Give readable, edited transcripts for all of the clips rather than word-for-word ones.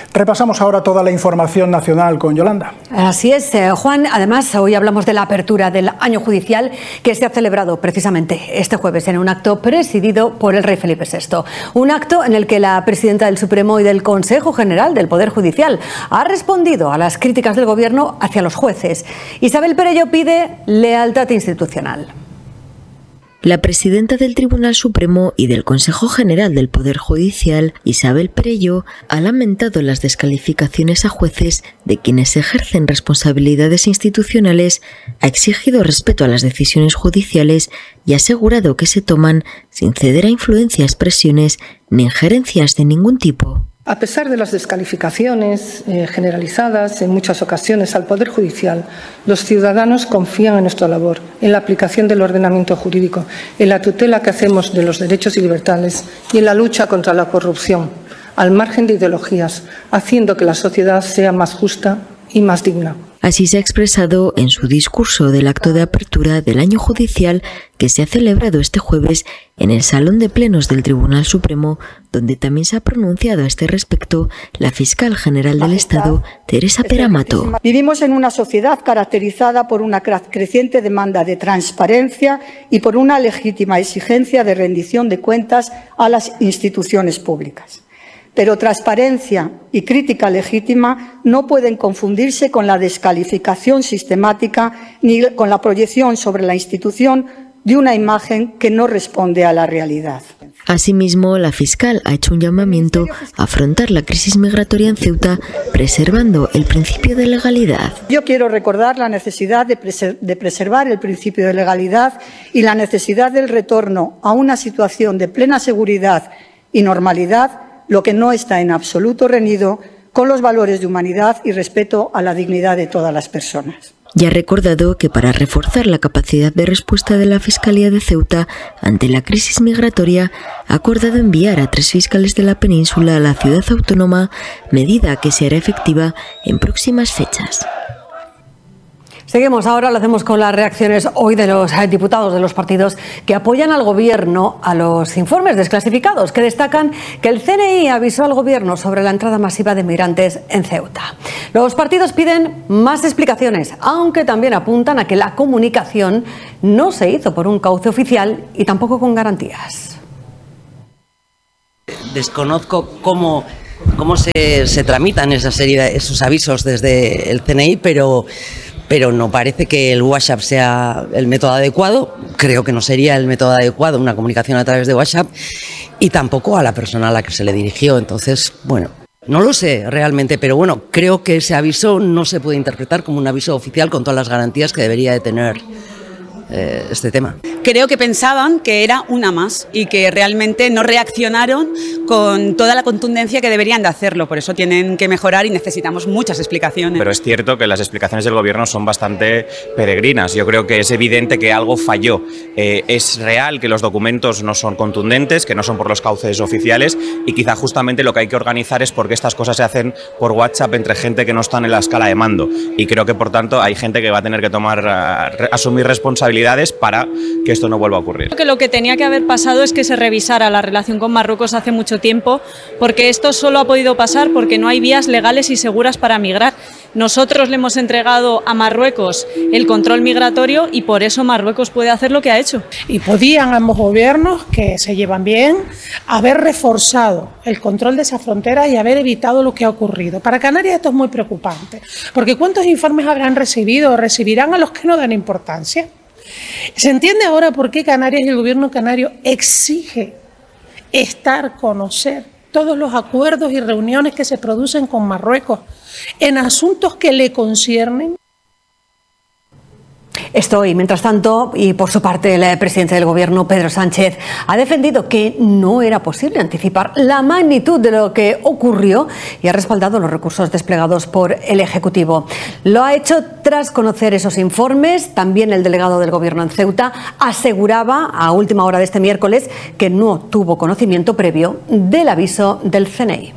Repasamos ahora toda la información nacional con Yolanda. Así es, Juan. Además, hoy hablamos de la apertura del año judicial que se ha celebrado precisamente este jueves en un acto presidido por el rey Felipe VI. Un acto en el que la presidenta del Supremo y del Consejo General del Poder Judicial ha respondido a las críticas del Gobierno hacia los jueces. Isabel Perello pide lealtad institucional. La presidenta del Tribunal Supremo y del Consejo General del Poder Judicial, Isabel Perello, ha lamentado las descalificaciones a jueces de quienes ejercen responsabilidades institucionales, ha exigido respeto a las decisiones judiciales y ha asegurado que se toman sin ceder a influencias, presiones ni injerencias de ningún tipo. A pesar de las descalificaciones generalizadas en muchas ocasiones al Poder Judicial, los ciudadanos confían en nuestra labor, en la aplicación del ordenamiento jurídico, en la tutela que hacemos de los derechos y libertades y en la lucha contra la corrupción, al margen de ideologías, haciendo que la sociedad sea más justa y más digna. Así se ha expresado en su discurso del acto de apertura del año judicial que se ha celebrado este jueves en el Salón de Plenos del Tribunal Supremo, donde también se ha pronunciado a este respecto la fiscal general del Estado, Teresa Peramato. Vivimos en una sociedad caracterizada por una creciente demanda de transparencia y por una legítima exigencia de rendición de cuentas a las instituciones públicas. Pero transparencia y crítica legítima no pueden confundirse con la descalificación sistemática ni con la proyección sobre la institución de una imagen que no responde a la realidad. Asimismo, la fiscal ha hecho un llamamiento a afrontar la crisis migratoria en Ceuta, preservando el principio de legalidad. Yo quiero recordar la necesidad de preservar el principio de legalidad y la necesidad del retorno a una situación de plena seguridad y normalidad, lo que no está en absoluto reñido con los valores de humanidad y respeto a la dignidad de todas las personas. Y ha recordado que para reforzar la capacidad de respuesta de la Fiscalía de Ceuta ante la crisis migratoria ha acordado enviar a 3 fiscales de la península a la ciudad autónoma, medida que se hará efectiva en próximas fechas. Seguimos ahora, lo hacemos con las reacciones hoy de los diputados de los partidos que apoyan al Gobierno a los informes desclasificados que destacan que el CNI avisó al Gobierno sobre la entrada masiva de migrantes en Ceuta. Los partidos piden más explicaciones, aunque también apuntan a que la comunicación no se hizo por un cauce oficial y tampoco con garantías. Desconozco cómo se tramitan esos avisos desde el CNI, pero no parece que el WhatsApp sea el método adecuado. Creo que no sería el método adecuado una comunicación a través de WhatsApp y tampoco a la persona a la que se le dirigió. Entonces, bueno, no lo sé realmente, pero bueno, creo que ese aviso no se puede interpretar como un aviso oficial con todas las garantías que debería de tener este tema. Creo que pensaban que era una más y que realmente no reaccionaron con toda la contundencia que deberían de hacerlo. Por eso tienen que mejorar y necesitamos muchas explicaciones. Pero es cierto que las explicaciones del Gobierno son bastante peregrinas. Yo creo que es evidente que algo falló. Es real que los documentos no son contundentes, que no son por los cauces oficiales y quizá justamente lo que hay que organizar es porque estas cosas se hacen por WhatsApp entre gente que no está en la escala de mando. Y creo que por tanto hay gente que va a tener que asumir responsabilidades para que esto no vuelva a ocurrir. Creo que lo que tenía que haber pasado es que se revisara la relación con Marruecos hace mucho tiempo, porque esto solo ha podido pasar porque no hay vías legales y seguras para migrar. Nosotros le hemos entregado a Marruecos el control migratorio y por eso Marruecos puede hacer lo que ha hecho. Y podían ambos gobiernos, que se llevan bien, haber reforzado el control de esa frontera y haber evitado lo que ha ocurrido. Para Canarias esto es muy preocupante, porque ¿cuántos informes habrán recibido o recibirán a los que no dan importancia? ¿Se entiende ahora por qué Canarias y el gobierno canario exige conocer todos los acuerdos y reuniones que se producen con Marruecos en asuntos que le conciernen? Esto y mientras tanto, y por su parte el presidente del Gobierno, Pedro Sánchez, ha defendido que no era posible anticipar la magnitud de lo que ocurrió y ha respaldado los recursos desplegados por el Ejecutivo. Lo ha hecho tras conocer esos informes. También el delegado del Gobierno en Ceuta aseguraba a última hora de este miércoles que no tuvo conocimiento previo del aviso del CNI.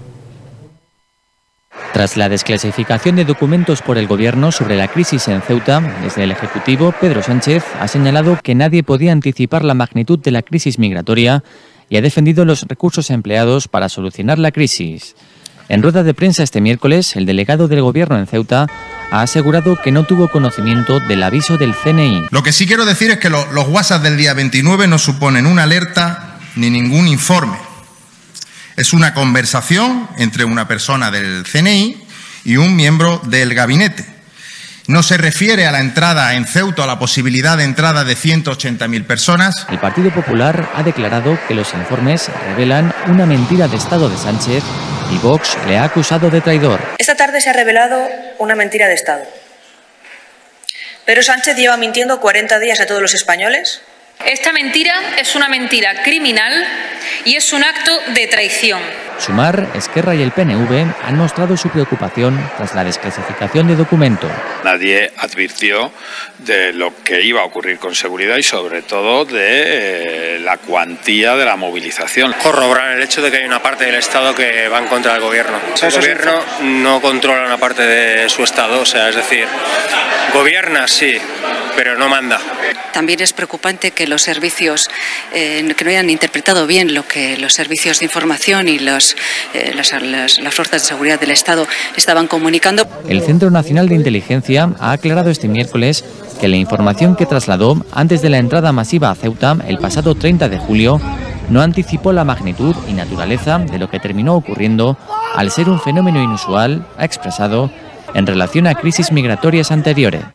Tras la desclasificación de documentos por el Gobierno sobre la crisis en Ceuta, desde el Ejecutivo, Pedro Sánchez ha señalado que nadie podía anticipar la magnitud de la crisis migratoria y ha defendido los recursos empleados para solucionar la crisis. En rueda de prensa este miércoles, el delegado del Gobierno en Ceuta ha asegurado que no tuvo conocimiento del aviso del CNI. Lo que sí quiero decir es que los WhatsApp del día 29 no suponen una alerta ni ningún informe. Es una conversación entre una persona del CNI y un miembro del gabinete. No se refiere a la entrada en Ceuta, a la posibilidad de entrada de 180.000 personas. El Partido Popular ha declarado que los informes revelan una mentira de Estado de Sánchez y Vox le ha acusado de traidor. Esta tarde se ha revelado una mentira de Estado. Pedro Sánchez lleva mintiendo 40 días a todos los españoles. Esta mentira es una mentira criminal y es un acto de traición. Sumar, Esquerra y el PNV han mostrado su preocupación tras la desclasificación de documento. Nadie advirtió de lo que iba a ocurrir con seguridad y sobre todo de la cuantía de la movilización. Corroborar el hecho de que hay una parte del Estado que va en contra del Gobierno. El Gobierno no controla una parte de su Estado, o sea, es decir, gobierna sí, pero no manda. También es preocupante que los servicios que no hayan interpretado bien lo que los servicios de información y las fuerzas de seguridad del Estado estaban comunicando. El Centro Nacional de Inteligencia ha aclarado este miércoles que la información que trasladó antes de la entrada masiva a Ceuta el pasado 30 de julio no anticipó la magnitud y naturaleza de lo que terminó ocurriendo al ser un fenómeno inusual, ha expresado, en relación a crisis migratorias anteriores.